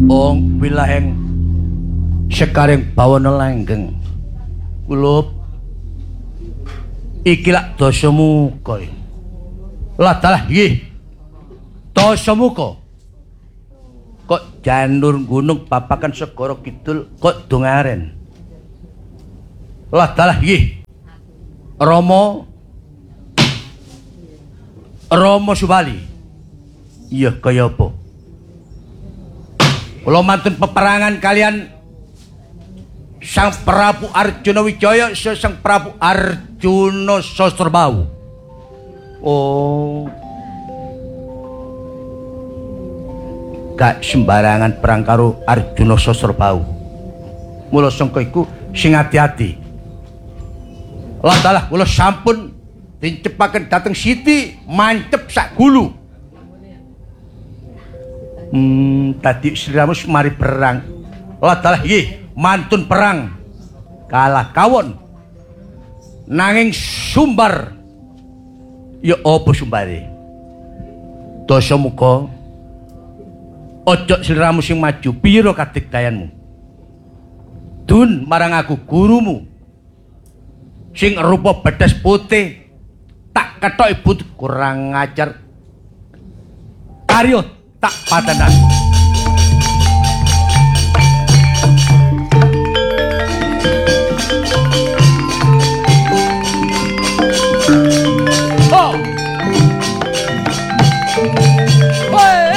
Ong wilaheng sekaring bawana langgeng. Kulup iki lak Dasamuka. Lah dalah nggih. Dasamuka. Kok janur gunung babakan segara kidul kok dongaren. Lah dalah nggih. Rama Subali. Iya kaya apa? Kula mantun peperangan kalian Sang Prabu Arjuna Wijaya Sang Prabu Arjuna Sasrabau. Oh. Gak sembarangan perang karo Arjuna Sasrabau. Mula sangka iku sing ati-ati. Lah dalah kula sampun dincepaken dhateng Siti mancep sak gulu. Tadi Siramus mari perang. Lah dalah nggih mantun perang kalah kawon. Nanging sumbar ya apa sumbare? Dasamuka ojo sliramu sing maju pira kadigdayanmu? Dun marang aku gurumu sing rupa bedes putih tak ketoki but kurang ngajar. Aryo tak padanan.